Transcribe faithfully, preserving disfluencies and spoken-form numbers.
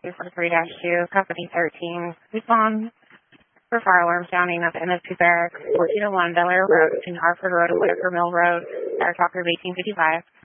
two four three dash two, Company thirteen, respond for fire alarm sounding at the M S two Barracks, fourteen oh one Delaware Road, and Hartford Road and Whitaker Mill Road, Fire Talker of eighteen fifty-five.